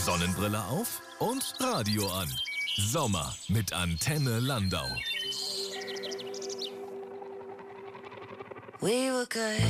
Sonnenbrille auf und Radio an. Sommer mit Antenne Landau. We were good.